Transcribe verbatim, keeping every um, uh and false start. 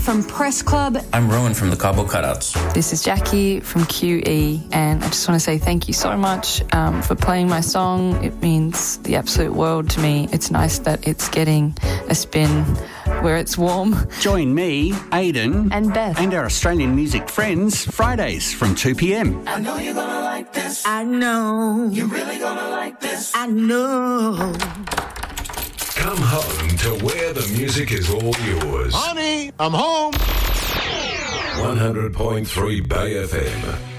from Press Club. I'm Rowan from the Cabo Cutouts. This is Jackie from Q E, and I just want to say thank you so much um, for playing my song. It means the absolute world to me. It's nice that it's getting a spin where it's warm. Join me, Aidan, and Beth, and our Australian music friends Fridays from two p.m. I know you're gonna like this. I know. You're really gonna like this. I know. Come home to where the music is all yours. Honey, I'm home. one hundred point three Bay F M.